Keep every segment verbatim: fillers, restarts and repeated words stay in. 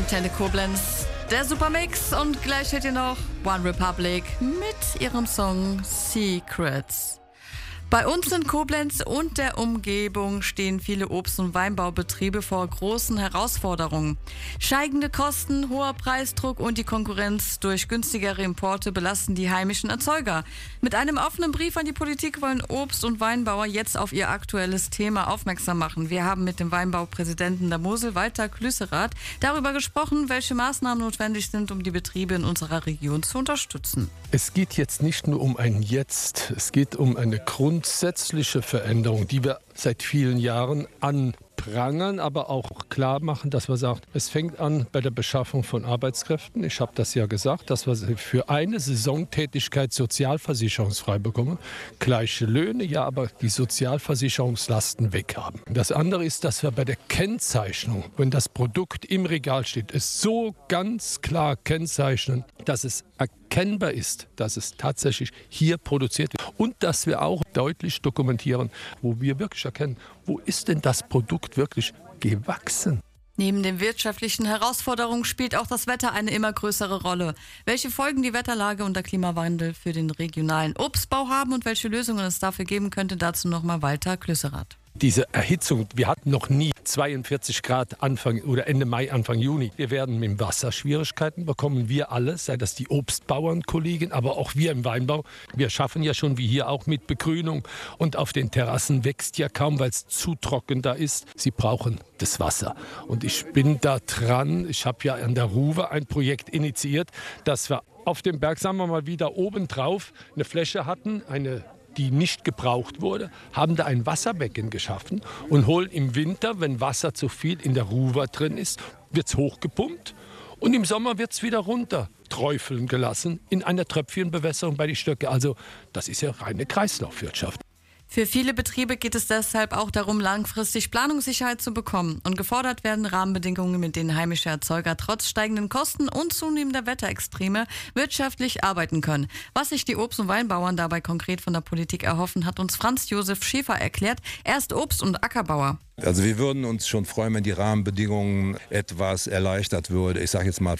Antenne Koblenz, der Supermix und gleich hört ihr noch One Republic mit ihrem Song Secrets. Bei uns in Koblenz und der Umgebung stehen viele Obst- und Weinbaubetriebe vor großen Herausforderungen. Steigende Kosten, hoher Preisdruck und die Konkurrenz durch günstigere Importe belasten die heimischen Erzeuger. Mit einem offenen Brief an die Politik wollen Obst- und Weinbauer jetzt auf ihr aktuelles Thema aufmerksam machen. Wir haben mit dem Weinbaupräsidenten der Mosel, Walter Klüsserath, darüber gesprochen, welche Maßnahmen notwendig sind, um die Betriebe in unserer Region zu unterstützen. Es geht jetzt nicht nur um ein Jetzt, es geht um eine grundsätzliche Veränderung, die wir seit vielen Jahren anprangern, aber auch klar machen, dass wir sagen, es fängt an bei der Beschaffung von Arbeitskräften. Ich habe das ja gesagt, dass wir für eine Saisontätigkeit sozialversicherungsfrei bekommen. Gleiche Löhne, ja, aber die Sozialversicherungslasten weg haben. Das andere ist, dass wir bei der Kennzeichnung, wenn das Produkt im Regal steht, es so ganz klar kennzeichnen, dass es erkennbar ist, dass es tatsächlich hier produziert wird. Und dass wir auch deutlich dokumentieren, wo wir wirklich erkennen, wo ist denn das Produkt wirklich gewachsen. Neben den wirtschaftlichen Herausforderungen spielt auch das Wetter eine immer größere Rolle. Welche Folgen die Wetterlage und der Klimawandel für den regionalen Obstbau haben und welche Lösungen es dafür geben könnte, dazu nochmal Walter Klüsserath. Diese Erhitzung, wir hatten noch nie zweiundvierzig Grad Anfang oder Ende Mai, Anfang Juni. Wir werden mit dem Wasser Schwierigkeiten bekommen, wir alle, sei das die Obstbauernkollegen, aber auch wir im Weinbau. Wir schaffen ja schon wie hier auch mit Begrünung und auf den Terrassen wächst ja kaum, weil es zu trocken da ist. Sie brauchen das Wasser und ich bin da dran, ich habe ja an der Ruwe ein Projekt initiiert, dass wir auf dem Berg, sagen wir mal wieder oben drauf, eine Fläche hatten, eine die nicht gebraucht wurde, haben da ein Wasserbecken geschaffen und holen im Winter, wenn Wasser zu viel in der Ruwer drin ist, wird es hochgepumpt und im Sommer wird es wieder runter träufeln gelassen in einer Tröpfchenbewässerung bei den Stöcke. Also das ist ja reine Kreislaufwirtschaft. Für viele Betriebe geht es deshalb auch darum, langfristig Planungssicherheit zu bekommen. Und gefordert werden Rahmenbedingungen, mit denen heimische Erzeuger trotz steigenden Kosten und zunehmender Wetterextreme wirtschaftlich arbeiten können. Was sich die Obst- und Weinbauern dabei konkret von der Politik erhoffen, hat uns Franz Josef Schäfer erklärt. Er ist Obst- und Ackerbauer. Also wir würden uns schon freuen, wenn die Rahmenbedingungen etwas erleichtert würde. Ich sage jetzt mal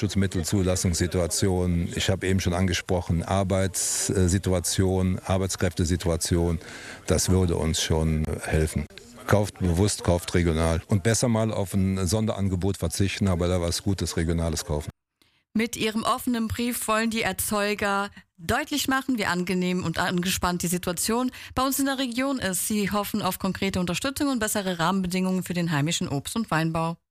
Pflanzenschutzmittelzulassungssituation. Ich habe eben schon angesprochen, Arbeitssituation, Arbeitskräftesituation. Das würde uns schon helfen. Kauft bewusst, kauft regional. Und besser mal auf ein Sonderangebot verzichten, aber da was Gutes, Regionales kaufen. Mit ihrem offenen Brief wollen die Erzeuger deutlich machen, wie angenehm und angespannt die Situation bei uns in der Region ist. Sie hoffen auf konkrete Unterstützung und bessere Rahmenbedingungen für den heimischen Obst- und Weinbau.